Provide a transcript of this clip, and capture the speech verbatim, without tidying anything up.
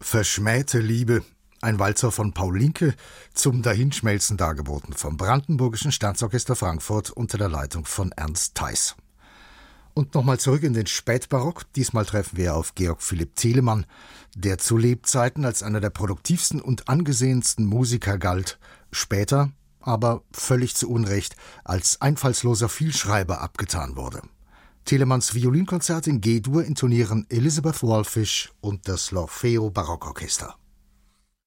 Verschmähte Liebe, ein Walzer von Paul Linke, zum Dahinschmelzen dargeboten vom Brandenburgischen Staatsorchester Frankfurt unter der Leitung von Ernst Theis. Und nochmal zurück in den Spätbarock. Diesmal treffen wir auf Georg Philipp Telemann, der zu Lebzeiten als einer der produktivsten und angesehensten Musiker galt, später aber völlig zu Unrecht als einfallsloser Vielschreiber abgetan wurde. Telemanns Violinkonzert in G-Dur intonieren Elizabeth Wallfisch und das L'Orfeo Barockorchester.